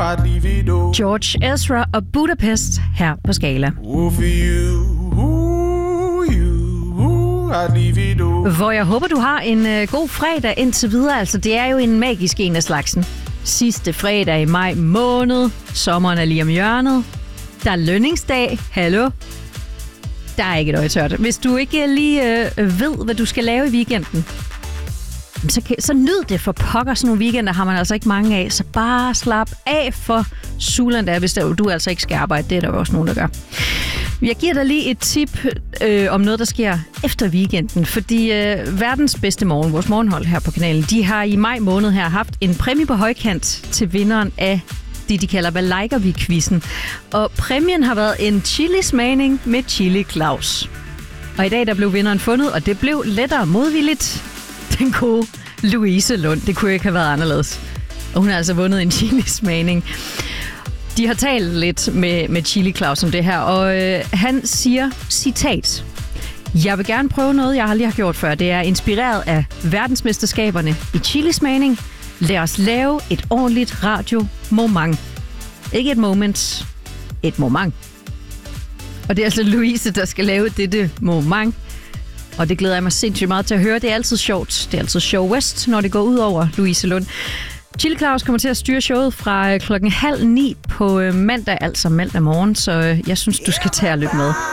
I'd leave it all. George Ezra og Budapest her på Skala. For you, I'd leave it all. Hvor jeg håber, du har en god fredag indtil videre. Altså, det er jo en magisk en af slagsen. Sidste fredag i maj måned. Sommeren er lige om hjørnet. Der er lønningsdag. Hallo? Der er ikke et øje tørt. Hvis du ikke lige ved, hvad du skal lave i weekenden, så nyd det for pokker. Sådan nogle weekender har man altså ikke mange af. Så bare slap af for sulen der, hvis du altså ikke skal arbejde. Det er der jo også nogen, der gør. Jeg giver dig lige et tip om noget, der sker efter weekenden. Fordi verdens bedste morgen, vores morgenhold her på kanalen, de har i maj måned her haft en præmie på højkant til vinderen af det, de kalder Hvad liker vi-quizzen. Og præmien har været en chili-smagning med Chili Claus. Og i dag der blev vinderen fundet, og det blev lettere modvilligt. Den gode Louise Lund. Det kunne ikke have været anderledes. Og hun har altså vundet en chili-smagning. De har talt lidt med Chili Claus om det her, og han siger, citat: Jeg vil gerne prøve noget, jeg aldrig har gjort før. Det er inspireret af verdensmesterskaberne i chilismagning. Lad os lave et ordentligt radio-moment. Ikke et moment, et moment. Og det er altså Louise, der skal lave dette moment. Og det glæder jeg mig sindssygt meget til at høre. Det er altid sjovt. Det er altid show west, når det går ud over Louise Lund. Chili Claus kommer til at styre showet fra 8:30 på mandag, altså mandag morgen. Så jeg synes, du skal tage og lytte med.